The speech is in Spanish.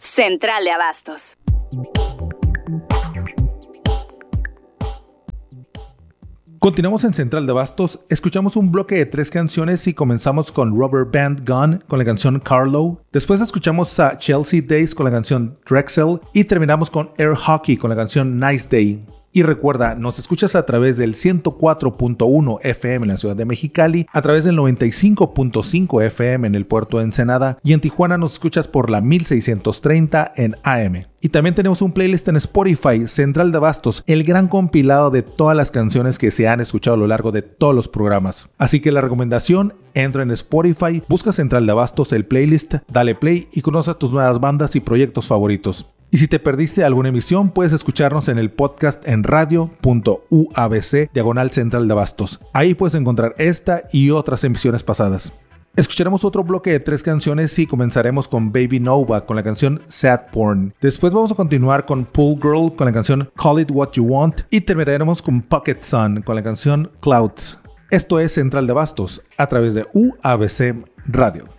Central de Abastos. Continuamos en Central de Abastos, escuchamos un bloque de 3 canciones y comenzamos con Rubber Band Gun con la canción Carlo. Después escuchamos a Chelsea Days con la canción Drexel y terminamos con Air Hockey con la canción Nice Day. Y recuerda, nos escuchas a través del 104.1 FM en la ciudad de Mexicali, a través del 95.5 FM en el puerto de Ensenada y en Tijuana nos escuchas por la 1630 en AM. Y también tenemos un playlist en Spotify, Central de Abastos, el gran compilado de todas las canciones que se han escuchado a lo largo de todos los programas. Así que la recomendación, entra en Spotify, busca Central de Abastos, el playlist, dale play y conoce tus nuevas bandas y proyectos favoritos. Y si te perdiste alguna emisión, puedes escucharnos en el podcast en radio.uabc/Central de Abastos. Ahí puedes encontrar esta y otras emisiones pasadas. Escucharemos otro bloque de 3 canciones y comenzaremos con Baby Nova con la canción Sad Porn. Después vamos a continuar con Pool Girl con la canción Call It What You Want y terminaremos con Pocket Sun con la canción Clouds. Esto es Central de Abastos a través de UABC Radio.